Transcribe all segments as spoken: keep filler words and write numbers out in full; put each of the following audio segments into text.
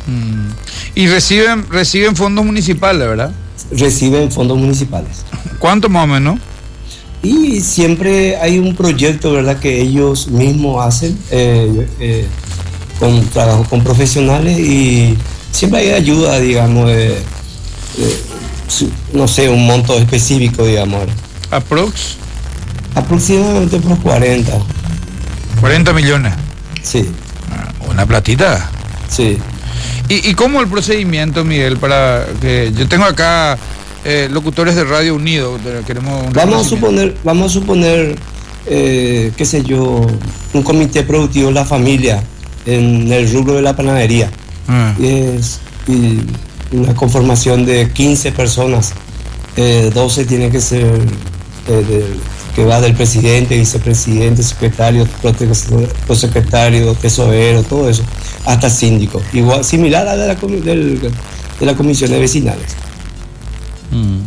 Mm. Y reciben, reciben fondos municipales, ¿verdad? Reciben fondos municipales. ¿Cuánto más o menos? Y siempre hay un proyecto, ¿verdad?, que ellos mismos hacen, eh, eh, con trabajo con profesionales, y siempre hay ayuda, digamos, de, de, no sé, un monto específico, digamos. ¿Aprox? Aproximadamente por cuarenta. ¿cuarenta millones? Sí. ¿Una platita? Sí. ¿Y, y cómo el procedimiento, Miguel, para que yo tengo acá eh, locutores de Radio Unido, queremos un vamos a suponer, vamos a suponer, eh, qué sé yo, un comité productivo de la familia en el rubro de la panadería. Ah. Y es y una conformación de quince personas, eh, doce tiene que ser eh, de, que va del presidente, vicepresidente, secretario, prosecretario, tesorero, todo eso, hasta síndico, igual, similar a la de la, del, de la comisión de vecinales. Mm.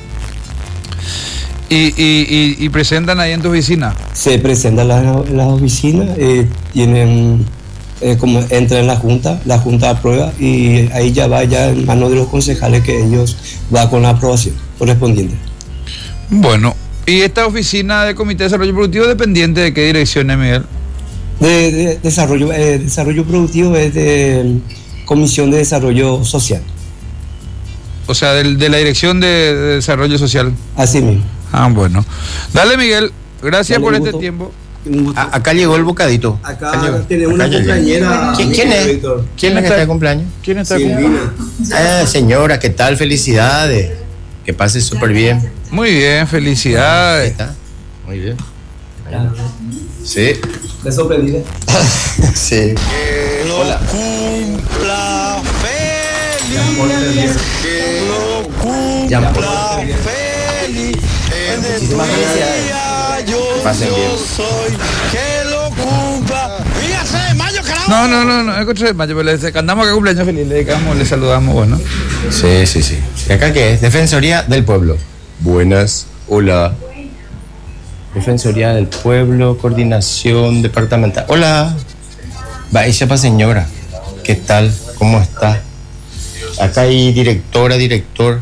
¿Y, y, y, ¿Y presentan ahí en tu oficina? Se presentan las, las oficinas, eh, tienen, eh, como entra en la junta, la junta aprueba y ahí ya va ya en manos de los concejales, que ellos va con la aprobación correspondiente. Bueno, ¿y esta oficina de Comité de Desarrollo Productivo dependiente de qué dirección es, Miguel? De, de desarrollo, eh, desarrollo productivo es de Comisión de Desarrollo Social. O sea, de, de la Dirección de, de Desarrollo Social. Así mismo. Ah, bueno. Dale, Miguel. Gracias Dale, por este gusto. tiempo. A, acá llegó el bocadito. Acá, acá tenemos una compañera. ¿Quién, ¿Quién es? Víctor. ¿Quién es que está de cumpleaños? ¿Quién está de cumpleaños? Ah, señora, ¿qué tal? Felicidades. Que pase súper bien. Muy bien, felicidades. Está. Muy bien. Sí. ¿Te sorprendiste? Sí. Que lo Hola. cumpla feliz. Que lo cumpla feliz. En el Muchísimas felicidades. día yo, Pasen bien. yo soy. Que lo cumpla. Fíjate de mayo, carajo. No, no, no, no, es ocho de mayo, pero le cantamos acá cumpleaños feliz, le dedicamos, le saludamos, bueno. Sí, sí, sí. ¿Y acá qué es? Defensoría del Pueblo. Buenas. Hola. Defensoría del Pueblo, coordinación departamental. Hola. Va, ella pa señora. ¿Qué tal? ¿Cómo está? Acá hay directora, director.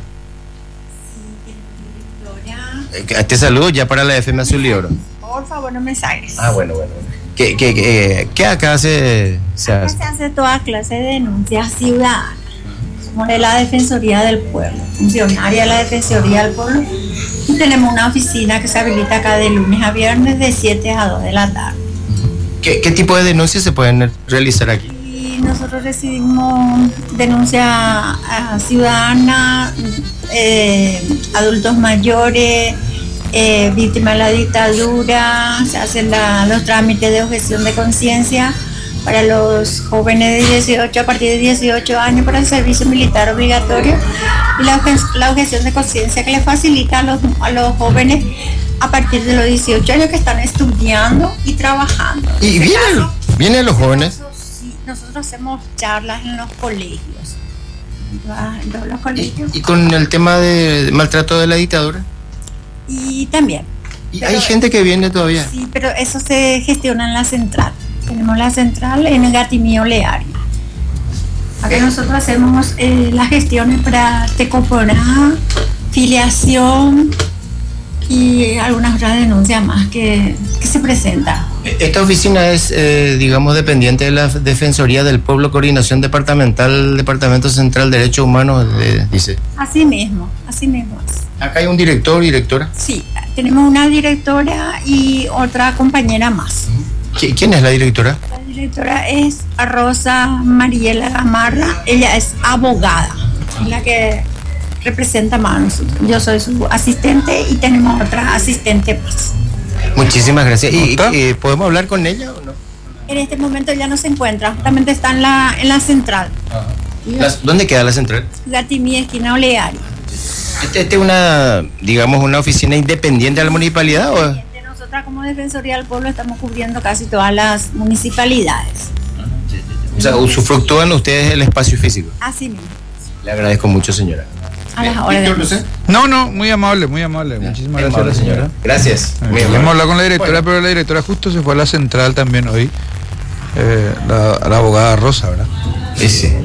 Eh, Te saludo ya para la F M Azul y Oro. Por favor, no me saques. Ah, bueno, bueno. ¿Qué, qué, qué, qué acá se, se Acá hace? se hace toda clase de denuncias ciudadanas. Somos de la Defensoría del Pueblo, funcionaria de la Defensoría del Pueblo. Y tenemos una oficina que se habilita acá de lunes a viernes de siete a dos de la tarde. ¿Qué, qué tipo de denuncias se pueden realizar aquí? Y nosotros recibimos denuncias ciudadanas, eh, adultos mayores, eh, víctimas de la dictadura, se hacen la, los trámites de objeción de conciencia para los jóvenes de dieciocho, a partir de dieciocho años, para el servicio militar obligatorio, y la, la objeción de conciencia que le facilita a los, a los jóvenes a partir de los dieciocho años que están estudiando y trabajando. ¿Y vienen, vienen los jóvenes? Sí, nosotros hacemos charlas en los colegios. En todos los colegios. ¿Y, y con el tema de maltrato de la dictadura? Y también. ¿Y pero, hay gente que viene todavía? Sí, pero eso se gestiona en la central. Tenemos la central en el Gatimío Leario. Acá nosotros hacemos eh, las gestiones para Tecoporá, filiación y algunas otras denuncias más que, que se presentan. Esta oficina es, eh, digamos, dependiente de la Defensoría del Pueblo, Coordinación Departamental, Departamento Central de Derechos Humanos, de, dice. Así mismo, así mismo es. Acá hay un director, directora. Sí, tenemos una directora y otra compañera más. ¿Quién es la directora? La directora es Rosa Mariela Gamarra, ella es abogada, es la que representa más a nosotros. Yo soy su asistente y tenemos otra asistente más. Muchísimas gracias. ¿Y, y podemos hablar con ella o no? En este momento ya no se encuentra, justamente está en la, en la central. Las, ¿Dónde queda la central? Gatimí, esquina Oleario. ¿Este es este una, digamos, una oficina independiente de la municipalidad o...? Nosotros como Defensoría del Pueblo estamos cubriendo casi todas las municipalidades. O sea, usufructúan ustedes el espacio físico. Así mismo. Le agradezco mucho, señora. A las órdenes. No, no, muy amable, muy amable. Ya, muchísimas gracias, amable, señora. Gracias. Hemos hablado con la directora, bueno. Pero la directora justo se fue a la central también hoy. Eh, la, la abogada Rosa, ¿verdad? Sí, sí.